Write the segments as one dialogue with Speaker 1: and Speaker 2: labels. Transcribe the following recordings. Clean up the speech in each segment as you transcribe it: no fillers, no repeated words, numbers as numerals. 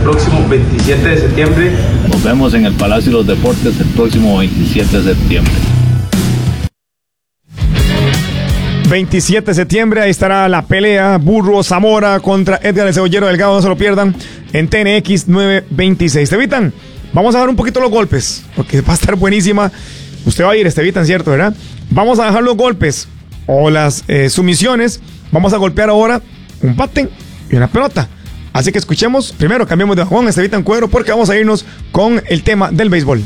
Speaker 1: próximo 27 de septiembre.
Speaker 2: Nos vemos en el Palacio de los Deportes el próximo 27 de septiembre.
Speaker 3: 27 de septiembre, ahí estará la pelea Burro Zamora contra Edgar el Cebollero Delgado, no se lo pierdan, en TNX 926. Estevitan, vamos a dar un poquito los golpes, porque va a estar buenísima. Usted va a ir, Estevitan, ¿cierto, verdad? Vamos a dejar los golpes o las sumisiones. Vamos a golpear ahora un bate y una pelota. Así que escuchemos, primero cambiamos de vagón, Estevitan Cuero, porque vamos a irnos con el tema del béisbol.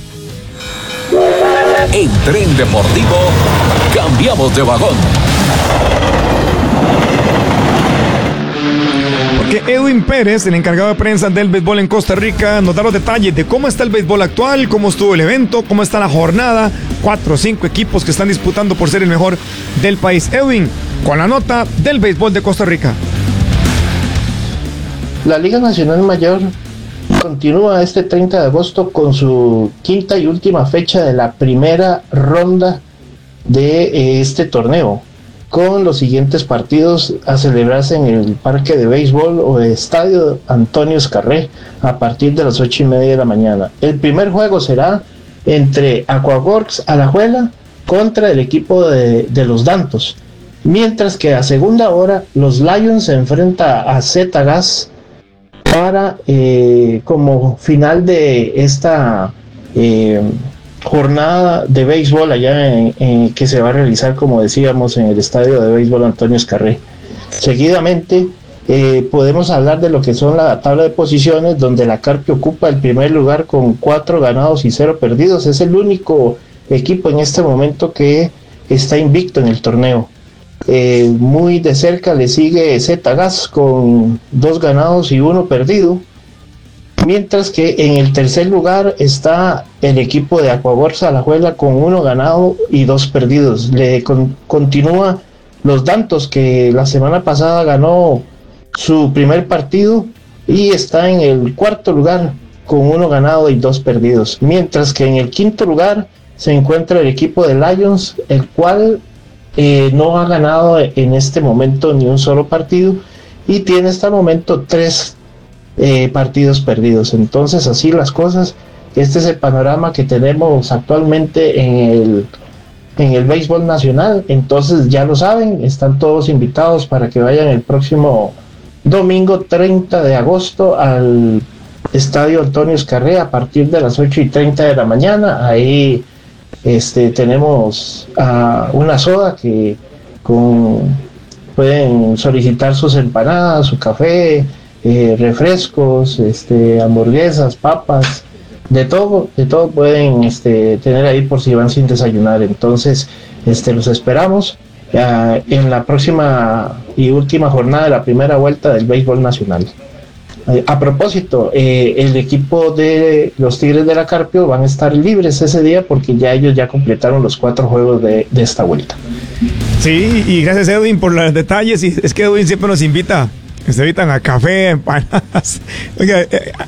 Speaker 4: En Tren Deportivo, cambiamos de vagón.
Speaker 3: Porque Edwin Pérez, el encargado de prensa del béisbol en Costa Rica, nos da los detalles de cómo está el béisbol actual, cómo estuvo el evento, cómo está la jornada. 4 o 5 equipos que están disputando por ser el mejor del país. Edwin, con la nota del béisbol de Costa Rica.
Speaker 5: La Liga Nacional Mayor continúa este 30 de agosto con su quinta y última fecha de la primera ronda de este torneo, con los siguientes partidos a celebrarse en el Parque de Béisbol o Estadio Antonio Escarré a partir de las 8:30 de la mañana. El primer juego será entre Aquaworks Alajuela contra el equipo de los Dantos, mientras que a segunda hora los Lions se enfrenta a Z-Gas para como final de esta jornada de béisbol allá que se va a realizar, como decíamos, en el estadio de béisbol Antonio Escarré. Seguidamente podemos hablar de lo que son la tabla de posiciones, donde la Carpio ocupa el primer lugar con 4 ganados y 0 perdidos. Es el único equipo en este momento que está invicto en el torneo. Muy de cerca le sigue Z-Gas con 2 ganados y 1 perdido, mientras que en el tercer lugar está el equipo de Aquaworks Alajuela con 1 ganado y 2 perdidos. Le continúa los Dantos, que la semana pasada ganó su primer partido y está en el cuarto lugar con 1 ganado y 2 perdidos, mientras que en el quinto lugar se encuentra el equipo de Lions, el cual no ha ganado en este momento ni un solo partido y tiene hasta el momento 3 partidos perdidos. Entonces, así las cosas. Este es el panorama que tenemos actualmente en el béisbol nacional. Entonces, ya lo saben, están todos invitados para que vayan el próximo domingo 30 de agosto al Estadio Antonio Escarré a partir de las 8:30 de la mañana. Ahí tenemos una soda que pueden solicitar sus empanadas, su café, refrescos, hamburguesas, papas, de todo pueden tener ahí por si van sin desayunar. Entonces los esperamos en la próxima y última jornada de la primera vuelta del béisbol nacional. A propósito, el equipo de los Tigres de la Carpio van a estar libres ese día porque ellos ya completaron los 4 juegos de esta vuelta.
Speaker 3: Sí, y gracias, Edwin, por los detalles. Y es que Edwin siempre nos invita a café, empanadas. Oiga,